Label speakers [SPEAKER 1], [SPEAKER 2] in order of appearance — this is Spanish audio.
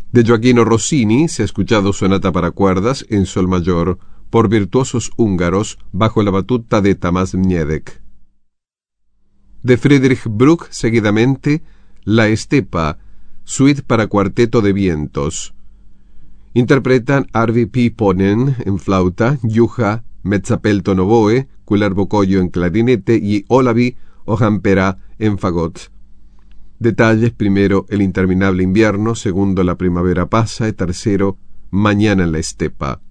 [SPEAKER 1] De Gioachino Rossini se ha escuchado sonata para cuerdas en sol mayor por virtuosos húngaros bajo la batuta de Tamás Mniedek. De Friedrich Bruck, seguidamente, La Estepa, suite para cuarteto de vientos. Interpretan Arvi Piponen en flauta, Juha Mezzapelton oboe, Kullervo Koyo en clarinete y Olavi Ojampera en fagot. Detalles: primero, El interminable invierno; segundo, La primavera pasa; y tercero, Mañana en la estepa.